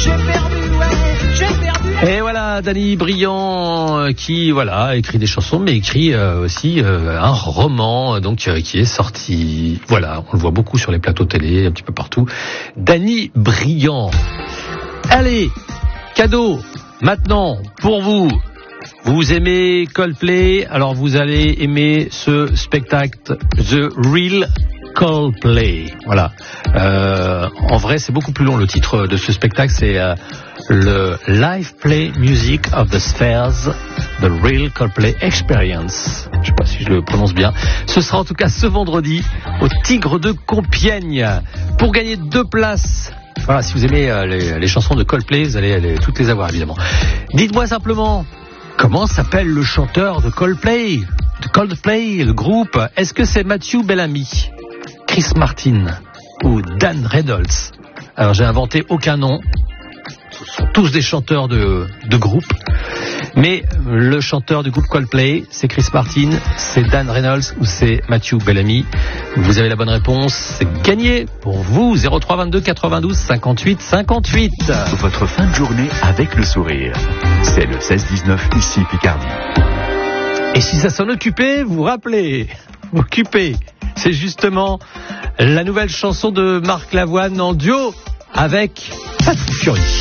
Et voilà, Danny Briand qui écrit des chansons, mais écrit aussi un roman donc qui est sorti. Voilà, on le voit beaucoup sur les plateaux télé, un petit peu partout. Danny Briand. Allez, cadeau maintenant pour vous. Vous aimez Coldplay, alors vous allez aimer ce spectacle The Real Coldplay. Voilà. En vrai, c'est beaucoup plus long le titre de ce spectacle, c'est le Live Play Music of the Spheres, The Real Coldplay Experience. Je ne sais pas si je le prononce bien. Ce sera en tout cas ce vendredi au Tigre de Compiègne. Pour gagner 2 places. Voilà, si vous aimez les chansons de Coldplay, vous allez toutes les avoir évidemment. Dites-moi simplement, comment s'appelle le chanteur de Coldplay, le groupe? Est-ce que c'est Matthew Bellamy, Chris Martin ou Dan Reynolds? Alors j'ai inventé aucun nom. Ce sont tous des chanteurs de groupe. Mais le chanteur du groupe Coldplay, c'est Chris Martin, c'est Dan Reynolds ou c'est Matthew Bellamy. Vous avez la bonne réponse, c'est gagné pour vous. 03 22 92 58 58. Votre fin de journée avec le sourire. C'est le 16-19 ici Picardie. Et si ça s'en occupait, vous rappelez, occupez. C'est justement la nouvelle chanson de Marc Lavoine en duo avec Patrick Fiori.